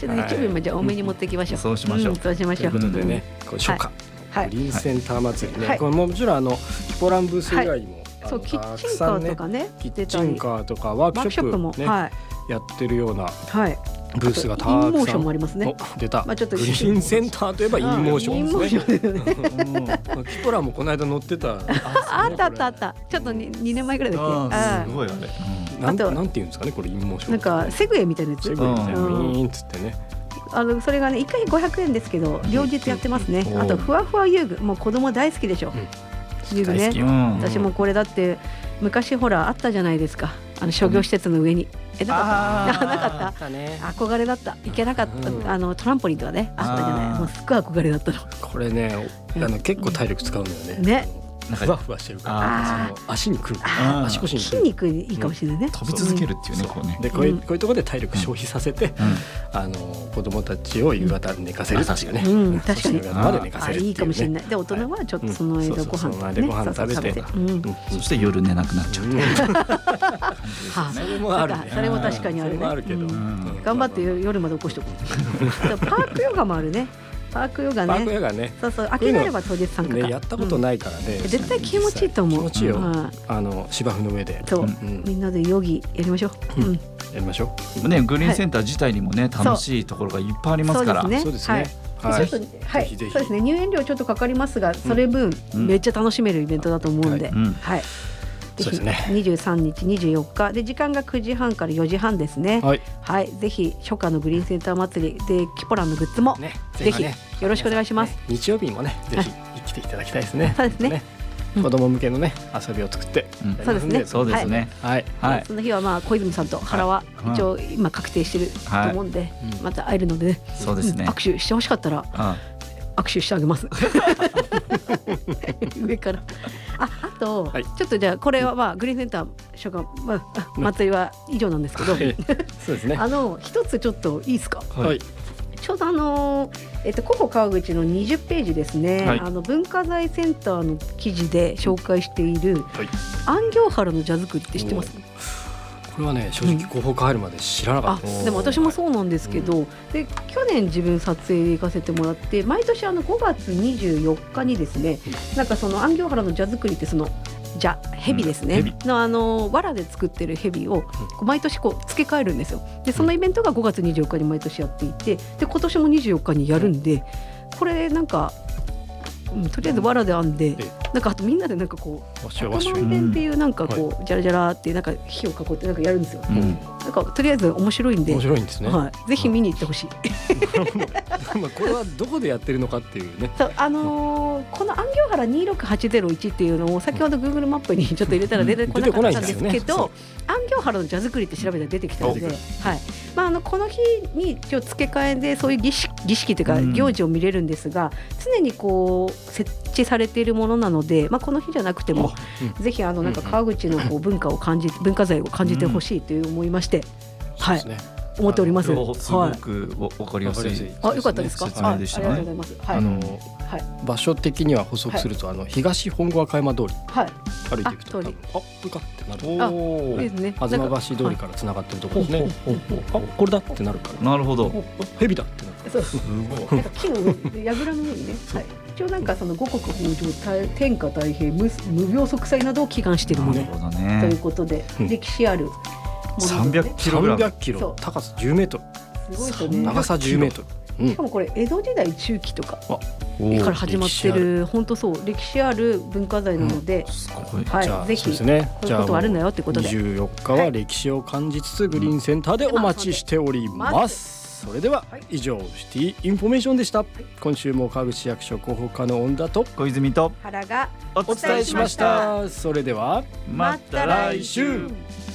ちょっと日曜日もじゃあ多めに持ってきましょう。 そうしましょう。 そうしましょう。 ということでね、これ初夏、 はい、 グリーンセンター祭りね、 はい、 これもちろんヒポランブース以外にも、 そうキッチンカーとかね、 キッチンカーとかワークショップもね、やってるようなブースがたくさん。インモーションもありますね。 出た。 ちょっとグリーンセンターといえばインモーションですね。キポラもこの間乗ってた。 あった。ちょっと2年前ぐらいだっけ。すごいあれ。 なんていうんですかね、これインモーション。 なんかセグウェイみたいなやつ。 セグウェイみたいなウィーンっつってね。 それがね1回500円ですけど両日やってますね。あとふわふわ遊具、もう子供大好きでしょ。遊具ね。私もこれだって昔ほらあったじゃないですか。商業施設の上に。なかった。憧れだった。行けなかった。トランポリンとかねあったじゃない。もうすっごい憧れだったの。 これね、結構体力使うんだよね。 ね。 ふわふわしてるから足にくる、足腰にくる、 筋肉いいかもしれないね。 飛び続けるっていうね。 でこういうところで体力消費させて、子供たちを夕方寝かせるっていうね。 確かに。 夕方まで寝かせるっていうね。 いいかもしれない。で大人はちょっとその間ご飯食べて、 そして夜寝なくなっちゃう。 それもあるね。 それも確かにあるね。頑張って夜まで起こしておく。パークヨガもあるね。パークヨガね。 パークヨガね。 そう空きがあれば当日参加。 やったことないからね。 絶対気持ちいいと思う。 気持ちいいよ。芝生の上で。 そう。みんなでヨギやりましょう。 やりましょう。ね、グリーンセンター自体にもね楽しいところがいっぱいありますから。 そうですね。 はい、そうですね。入園料ちょっとかかりますが、それ分めっちゃ楽しめるイベントだと思うんで、はい。 そうですね。 23日、24日で時間が9時半から4時半ですね。はい、ぜひ初夏のグリーンセンター祭りでキポランのグッズもぜひよろしくお願いします。 日曜日にもね、ぜひ来ていただきたいですね。 そうですね。 子供向けのね遊びを作って、 そうですね。 そうですね。 はい。その日は小泉さんと原は一応今確定してると思うんで、また会えるのでね。 そうですね。 握手してほしかったら握手してあげます。上から。あとちょっとじゃあこれはグリーンセンター初夏祭りは以上なんですけど、そうですね。 一つちょっといいですか。 はい。 ちょうどココ川口の20ページですね、文化財センターの記事で紹介している安行原の蛇作りって知ってます？ これはね、正直広報入るまで知らなかった。 でも私もそうなんですけど、で去年自分撮影で行かせてもらって、毎年5月24日にですね、なんかその安行原の蛇作りってその蛇ですね、の藁で作ってる蛇を毎年付け替えるんですよ。でそのイベントが5月24日に毎年やっていて、で今年も24日にやるんで、これなんか、とりあえず藁で編んで、なんかあとみんなでなんか100万遍っていうなんかジャラジャラってなんか火を囲ってなんかやるんですよ。なんかとりあえず面白いんで、 面白いんですね。 ぜひ見に行ってほしい。 これはどこでやってるのかっていうね。 そうこの安行原26801っていうのを先ほど Google マップにちょっと入れたら出てこなかったんですけど、安行原の蛇作りって調べたら出てきたので、この日に一応付け替えでそういう儀式というか行事を見れるんですが、常に設置されているものなので、この日じゃなくてもぜひなんか川口の文化財を感じてほしいという思いまして、思っております。 すごくわかりやすい。 よかったですか。 説明でしたね。 ありがとうございます。 場所的には補足すると東本郷赤山通り歩いていくと多分これかってなる。 ですね。 吾妻橋通りからつながってるところですね。これだってなるから。 なるほど。 蛇だってなる。 そうすごい。なんか木の櫓の上にね。一応なんかその五穀豊穣、天下太平、無病息災などを祈願しているものということで、歴史あるものですね。 300キロ、高さ10メートル。 すごいですよね。 長さ10メートル。 しかもこれ江戸時代中期とかから始まってる、本当そう歴史ある文化財なので、ぜひこういうことあるんだよってことで、 24日は歴史を感じつつグリーンセンターでお待ちしております。それでは以上シティインフォメーションでした。今週も川口市役所広報課の恩田と小泉と原がお伝えしました。それではまた来週。